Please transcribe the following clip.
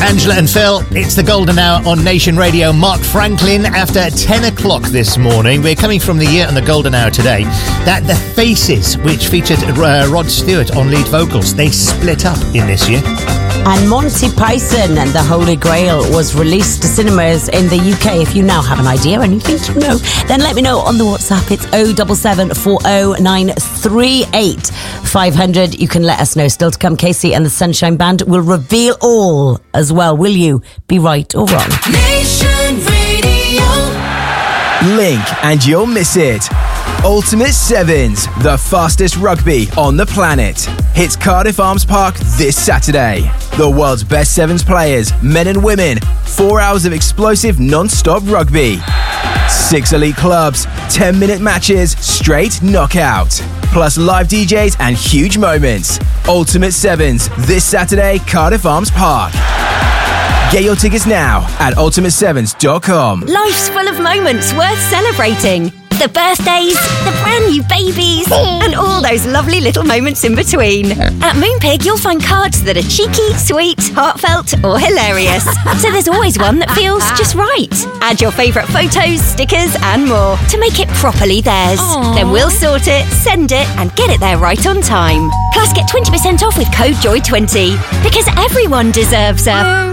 Angela and Phil, it's the golden hour on Nation Radio. Mark Franklin after 10 o'clock this morning. We're coming from the year on the golden hour today that The Faces, which featured Rod Stewart on lead vocals, they split up in this year. And Monty Python and the Holy Grail was released to cinemas in the UK. If you now have an idea and you think you know, then let me know on the WhatsApp. It's 07740938500. You can let us know. Still to come, Casey and the Sunshine Band will reveal all as well. Will you be right or wrong? Nation Radio. Link and you'll miss it. Ultimate Sevens, the fastest rugby on the planet, hits Cardiff Arms Park this Saturday. The world's best sevens players, men and women, 4 hours of explosive non-stop rugby. 6 elite clubs, 10-minute matches, straight knockout. Plus live DJs and huge moments. Ultimate Sevens, this Saturday, Cardiff Arms Park. Get your tickets now at ultimate7s.com. Life's full of moments worth celebrating. The birthdays, the brand new babies, and all those lovely little moments in between. At Moonpig, you'll find cards that are cheeky, sweet, heartfelt, or hilarious. So there's always one that feels just right. Add your favourite photos, stickers, and more to make it properly theirs. Aww. Then we'll sort it, send it, and get it there right on time. Plus, get 20% off with code JOY20 because everyone deserves a